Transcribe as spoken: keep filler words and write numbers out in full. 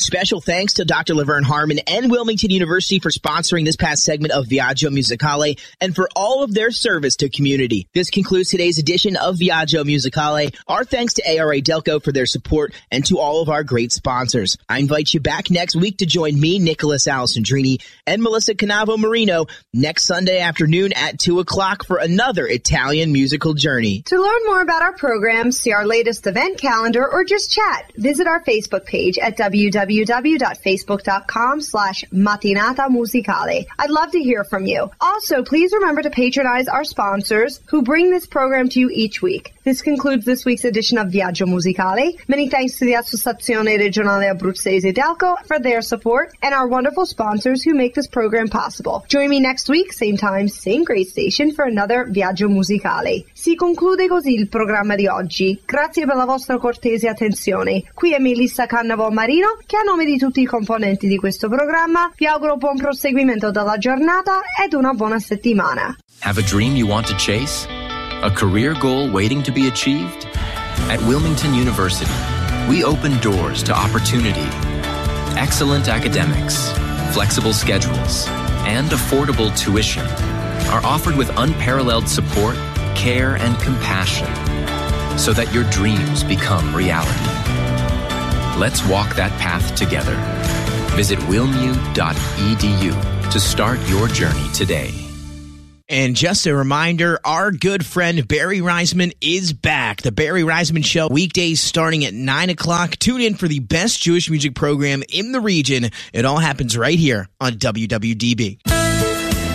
Special thanks to Doctor Laverne Harmon and Wilmington University for sponsoring this past segment of Viaggio Musicale and for all of their service to community. This concludes today's edition of Viaggio Musicale. Our thanks to A R A Delco for their support and to all of our great sponsors. I invite you back next week to join me, Nicholas Alessandrini, and Melissa Canavo Marino next Sunday afternoon at two o'clock for another Italian musical journey. To learn more about our programs, see our latest event calendar, or just chat, visit our Facebook page at w w w dot facebook dot com slash mattinata musicale. I'd love to hear from you. Also, please remember to patronize our sponsors who bring this program to you each week. This concludes this week's edition of Viaggio Musicale. Many thanks to the Associazione Regionale Abruzzese Delco for their support and our wonderful sponsors who make this program possible. Join me next week, same time, same great station, for another Viaggio Musicale. Si conclude così il programma di oggi. Grazie per la vostra cortese attenzione. Qui è Melissa Cannavo Marino, che a nome di tutti i componenti di questo programma vi auguro buon proseguimento della giornata ed una buona settimana. Have a dream you want to chase? A career goal waiting to be achieved? At Wilmington University, we open doors to opportunity. Excellent academics, flexible schedules, and affordable tuition are offered with unparalleled support, care, and compassion so that your dreams become reality. Let's walk that path together. Visit wilmu dot e d u to start your journey today. And just a reminder, our good friend Barry Reisman is back. The Barry Reisman Show, weekdays starting at nine o'clock. Tune in for the best Jewish music program in the region. It all happens right here on W W D B.